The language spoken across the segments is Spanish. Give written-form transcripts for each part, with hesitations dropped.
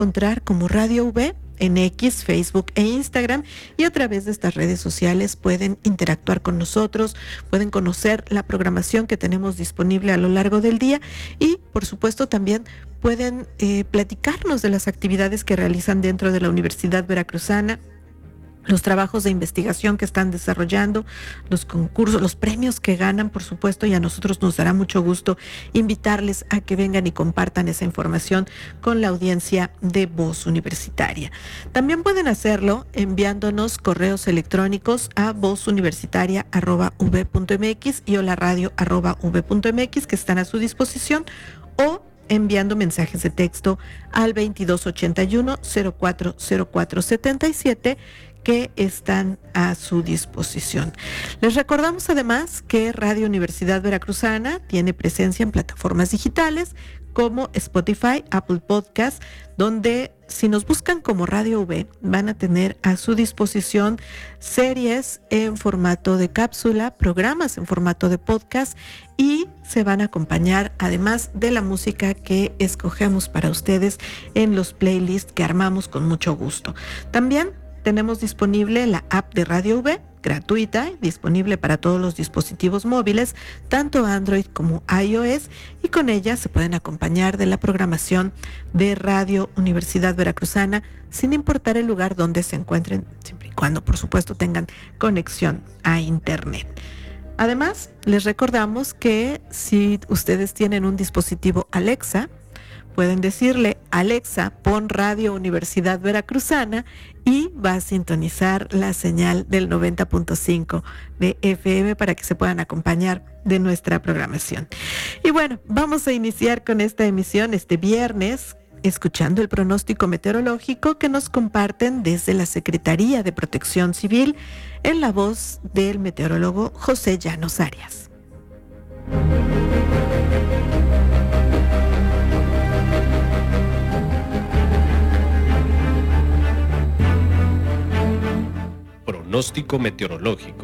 encontrar como Radio V en X, Facebook e Instagram, y a través de estas redes sociales pueden interactuar con nosotros, pueden conocer la programación que tenemos disponible a lo largo del día y, por supuesto, también pueden platicarnos de las actividades que realizan dentro de la Universidad Veracruzana, los trabajos de investigación que están desarrollando, los concursos, los premios que ganan, por supuesto, y a nosotros nos dará mucho gusto invitarles a que vengan y compartan esa información con la audiencia de Voz Universitaria. También pueden hacerlo enviándonos correos electrónicos a vozuniversitaria@v.mx y holaradio@v.mx, que están a su disposición, o enviando mensajes de texto al 2281 040477 que están a su disposición. Les recordamos además que Radio Universidad Veracruzana tiene presencia en plataformas digitales como Spotify, Apple Podcast, donde si nos buscan como Radio V van a tener a su disposición series en formato de cápsula, programas en formato de podcast, y se van a acompañar además de la música que escogemos para ustedes en los playlists que armamos con mucho gusto. También tenemos disponible la app de Radio V, gratuita, disponible para todos los dispositivos móviles, tanto Android como iOS, y con ella se pueden acompañar de la programación de Radio Universidad Veracruzana, sin importar el lugar donde se encuentren, siempre y cuando, por supuesto, tengan conexión a Internet. Además, les recordamos que si ustedes tienen un dispositivo Alexa, pueden decirle: Alexa, pon Radio Universidad Veracruzana, y va a sintonizar la señal del 90.5 de FM para que se puedan acompañar de nuestra programación. Y bueno, vamos a iniciar con esta emisión este viernes, escuchando el pronóstico meteorológico que nos comparten desde la Secretaría de Protección Civil, en la voz del meteorólogo José Llanos Arias. Pronóstico meteorológico.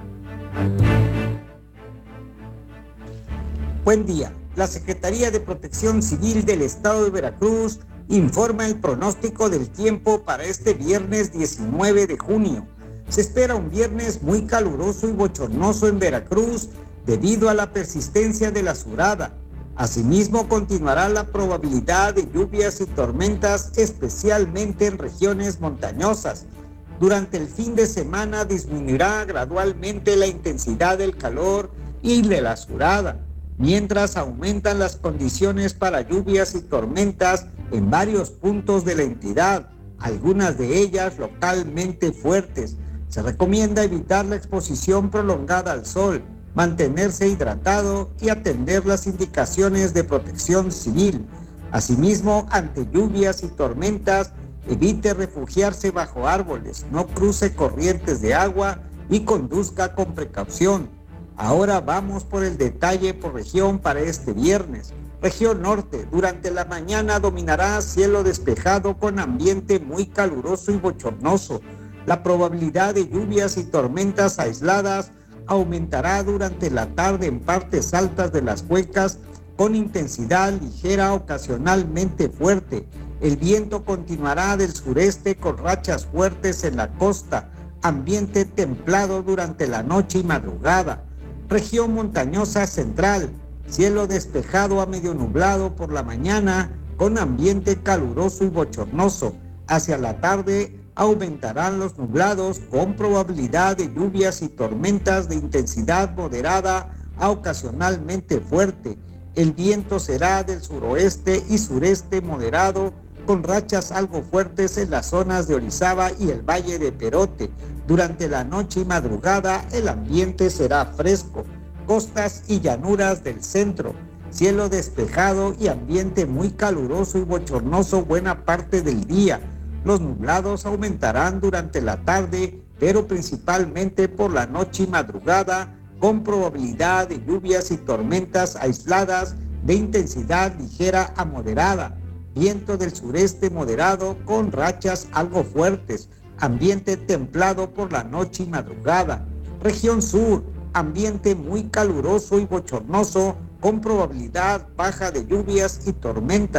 Buen día. La Secretaría de Protección Civil del Estado de Veracruz informa el pronóstico del tiempo para este viernes 19 de junio. Se espera un viernes muy caluroso y bochornoso en Veracruz debido a la persistencia de la surada. Asimismo, continuará la probabilidad de lluvias y tormentas, especialmente en regiones montañosas. Durante el fin de semana disminuirá gradualmente la intensidad del calor y de la surada, mientras aumentan las condiciones para lluvias y tormentas en varios puntos de la entidad, algunas de ellas localmente fuertes. Se recomienda evitar la exposición prolongada al sol, mantenerse hidratado y atender las indicaciones de protección civil. Asimismo, ante lluvias y tormentas, evite refugiarse bajo árboles, no cruce corrientes de agua y conduzca con precaución. Ahora vamos por el detalle por región para este viernes. Región norte, durante la mañana dominará cielo despejado con ambiente muy caluroso y bochornoso. La probabilidad de lluvias y tormentas aisladas aumentará durante la tarde en partes altas de las cuencas con intensidad ligera ocasionalmente fuerte. El viento continuará del sureste con rachas fuertes en la costa, ambiente templado durante la noche y madrugada. Región montañosa central, cielo despejado a medio nublado por la mañana con ambiente caluroso y bochornoso. Hacia la tarde aumentarán los nublados con probabilidad de lluvias y tormentas de intensidad moderada a ocasionalmente fuerte. El viento será del suroeste y sureste moderado, con rachas algo fuertes en las zonas de Orizaba y el Valle de Perote. Durante la noche y madrugada el ambiente será fresco. Costas y llanuras del centro, cielo despejado y ambiente muy caluroso y bochornoso buena parte del día. Los nublados aumentarán durante la tarde, pero principalmente por la noche y madrugada, con probabilidad de lluvias y tormentas aisladas de intensidad ligera a moderada. Viento del sureste moderado con rachas algo fuertes, ambiente templado por la noche y madrugada. Región sur, ambiente muy caluroso y bochornoso con probabilidad baja de lluvias y tormentas.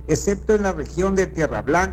excepto en la región de Tierra Blanca,